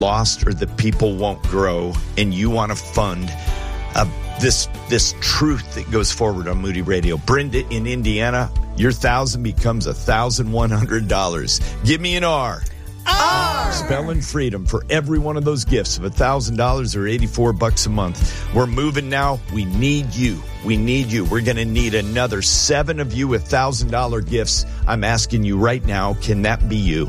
lost or that people won't grow, and you want to fund this truth that goes forward on Moody Radio. Brenda in Indiana, your $1,000 becomes $1,100. Give me an R. R. Spelling freedom for every one of those gifts of $1,000 or $84 a month. We're moving now. We need you. We need you. We're going to need another 7 of you with $1,000 gifts. I'm asking you right now, can that be you?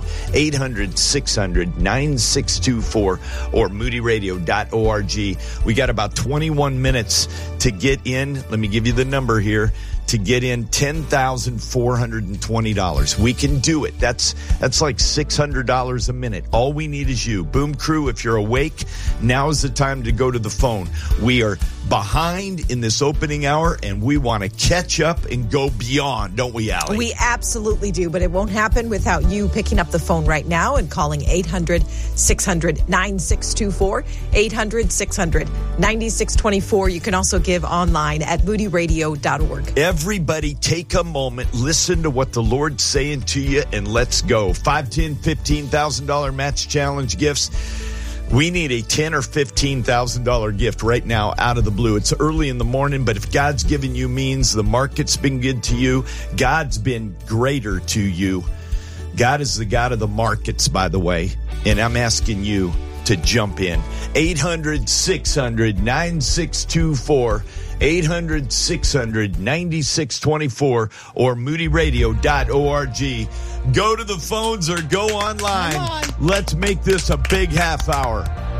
800-600-9624 or moodyradio.org. We got about 21 minutes to get in. Let me give you the number here. To get in $10,420. We can do it. That's like $600 a minute. All we need is you. Boom Crew, if you're awake, now is the time to go to the phone. We are behind in this opening hour, and we want to catch up and go beyond, don't we, Allie? We absolutely do, but it won't happen without you picking up the phone right now and calling 800-600-9624, 800-600-9624. You can also give online at moodyradio.org. Everybody take a moment, listen to what the Lord's saying to you, and let's go. $5,000, $10,000, $15,000 match challenge gifts. We need a $10,000 or $15,000 gift right now out of the blue. It's early in the morning, but if God's given you means, the market's been good to you, God's been greater to you. God is the God of the markets, by the way, and I'm asking you to jump in. 800-600-9624, 800-600-9624, or moodyradio.org. Go to the phones or go online. Let's make this a big half hour.